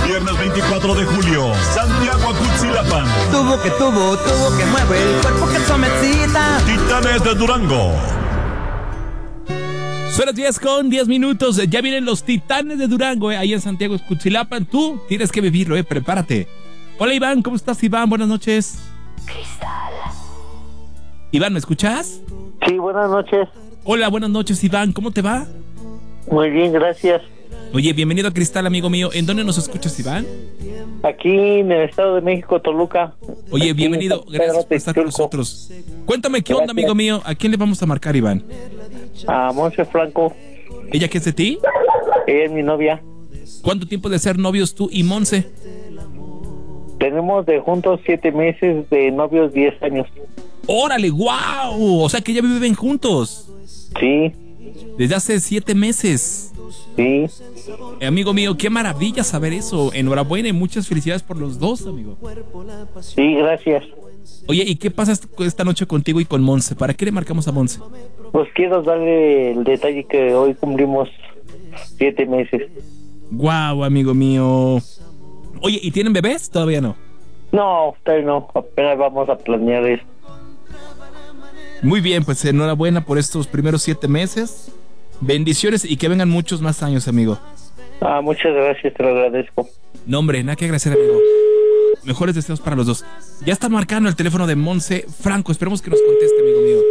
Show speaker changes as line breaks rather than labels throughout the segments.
Viernes 24 de julio, Santiago Acutzilapa.
Tuvo que mueve el cuerpo que somecita.
Titanes de Durango.
Son las 10:10. Ya vienen los Titanes de Durango, ahí en Santiago Acutzilapa. Tú tienes que vivirlo, prepárate. Hola Iván, ¿cómo estás Iván? Buenas noches.
Cristal.
Iván, ¿me escuchas?
Sí, buenas noches.
Hola, buenas noches Iván, ¿cómo te va?
Muy bien, gracias.
Oye, bienvenido a Cristal, amigo mío. ¿En dónde nos escuchas, Iván?
Aquí en el Estado de México, Toluca.
Oye,
Aquí
bienvenido, gracias por estar con nosotros. Cuéntame, ¿qué onda, amigo mío? ¿A quién le vamos a marcar, Iván?
A Monse Franco.
¿Ella qué es de ti?
Ella es mi novia.
¿Cuánto tiempo de ser novios tú y Monse?
Tenemos de juntos 7 meses, de novios 10 años.
¡Órale, guau! O sea que ya viven juntos.
Sí.
Desde hace 7 meses.
Sí.
Amigo mío, qué maravilla saber eso. Enhorabuena y muchas felicidades por los dos, amigo.
Sí, gracias.
Oye, ¿y qué pasa esta noche contigo y con Monse? ¿Para qué le marcamos a Monse?
Pues quiero darle el detalle que hoy cumplimos 7 meses.
Guau, amigo mío. Oye, ¿y tienen bebés? Todavía no.
No, todavía no. Apenas vamos a planear eso.
Muy bien, pues enhorabuena por estos primeros 7 meses. Bendiciones y que vengan muchos más años, amigo.
Muchas gracias, te lo agradezco.
No, hombre, nada que agradecer, amigo. Mejores deseos para los dos. Ya está marcando el teléfono de Monse Franco. Esperemos que nos conteste, amigo mío.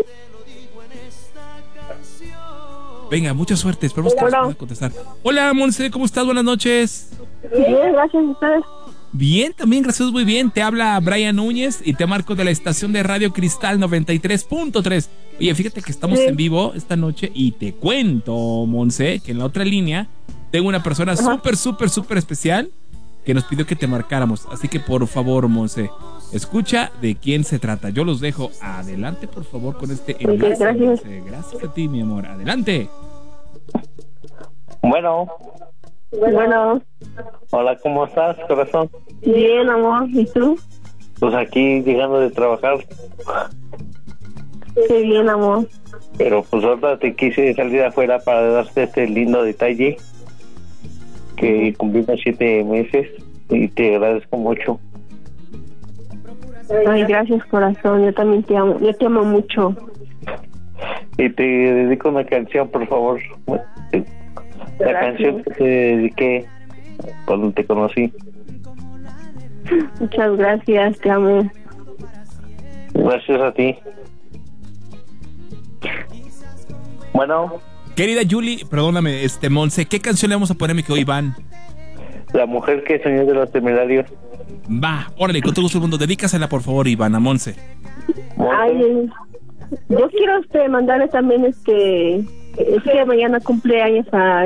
Venga, mucha suerte. Esperemos que nos pueda contestar. Hola, Monse, ¿cómo estás? Buenas noches.
Bien, gracias a ustedes.
Bien, también, gracias, muy bien. Te habla Brian Núñez y te marco de la estación de Radio Cristal 93.3. Oye, fíjate que estamos en vivo esta noche y te cuento, Monse, que en la otra línea tengo una persona súper especial que nos pidió que te marcáramos. Así que, por favor, Monse, escucha de quién se trata. Yo los dejo. Adelante, por favor, con este enlace.
Gracias.
Gracias a ti, mi amor. Adelante.
Bueno. Hola, ¿cómo estás, corazón?
Bien, amor. ¿Y tú?
Pues aquí llegando de trabajar.
Qué bien, amor.
Pero pues ahora te quise salir afuera para darte este lindo detalle. Que cumplimos 7 meses y te agradezco mucho.
Ay, gracias, corazón. Yo también te amo. Yo te amo mucho.
Y te dedico una canción, por favor. La canción que te dediqué cuando te conocí.
Muchas gracias, te amo.
Gracias a ti. Bueno.
Querida Julie, perdóname, Monse, ¿qué canción le vamos a poner a mi querido Iván?
La mujer que soñó de los temerarios.
Va, órale, con todo gusto del mundo. Dedícasela, por favor, Iván, a Monse.
Ay, yo quiero mandarle también es que mañana cumpleaños a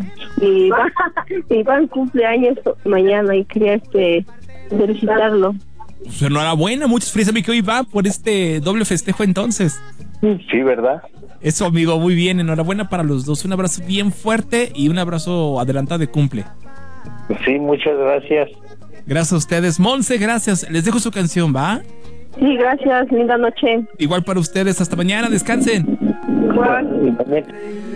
Iván cumpleaños mañana y quería felicitarlo.
Pues enhorabuena, muchas felicidades, mi querido Iván, por este doble festejo entonces.
Sí, ¿verdad?
Eso, amigo, muy bien, enhorabuena para los dos. Un abrazo bien fuerte y un abrazo adelantado de cumple.
Sí, muchas gracias.
Gracias a ustedes. Monse, gracias. Les dejo su canción, ¿va?
Sí, gracias, linda noche.
Igual para ustedes, hasta mañana, descansen.
Igual.